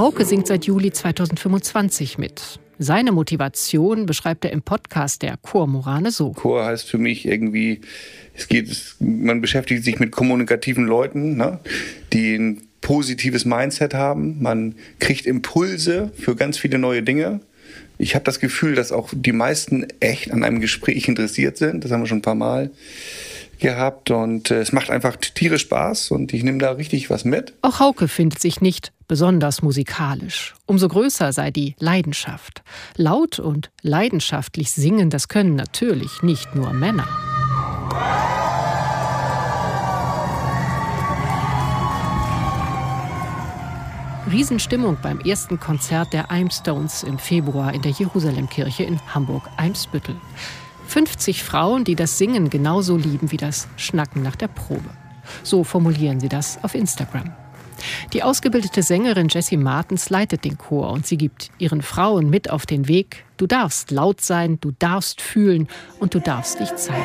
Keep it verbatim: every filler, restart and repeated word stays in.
Hauke singt seit Juli zweitausendfünfundzwanzig mit. Seine Motivation beschreibt er im Podcast der Chor Morane so. Chor heißt für mich irgendwie, es geht, man beschäftigt sich mit kommunikativen Leuten, ne, die ein positives Mindset haben. Man kriegt Impulse für ganz viele neue Dinge. Ich habe das Gefühl, dass auch die meisten echt an einem Gespräch interessiert sind. Das haben wir schon ein paar Mal gehabt und äh, es macht einfach tierisch Spaß und ich nehme da richtig was mit. Auch Hauke findet sich nicht besonders musikalisch. Umso größer sei die Leidenschaft. Laut und leidenschaftlich singen, das können natürlich nicht nur Männer. Riesenstimmung beim ersten Konzert der Eimstones im Februar in der Jerusalemkirche in Hamburg-Eimsbüttel. fünfzig Frauen, die das Singen genauso lieben wie das Schnacken nach der Probe. So formulieren sie das auf Instagram. Die ausgebildete Sängerin Jessie Martens leitet den Chor und sie gibt ihren Frauen mit auf den Weg: Du darfst laut sein, du darfst fühlen und du darfst dich zeigen.